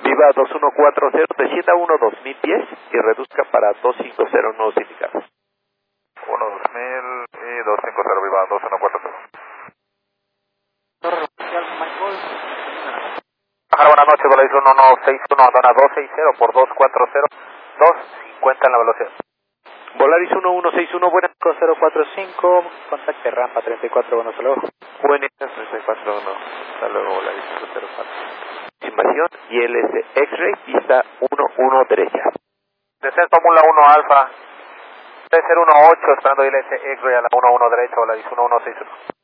Viva 2140, descienda 1-2010 y reduzca para 250 nuevos indicados. 1-2000 y 250, Viva 2140. Bajar, buenas noches, Volaris 1161, Dona 260 por 240, 250 en la velocidad. Volaris 1161, buenas. 045, contacte rampa 34, bueno, hasta luego. Buenas. 34, no. Hasta luego, Volaris 04. Aproximación, ILS X-Ray, pista 11 derecha. Descenso Mula 1 Alfa, 3018, esperando ILS X-Ray a la 11 derecha, Volaris 1161.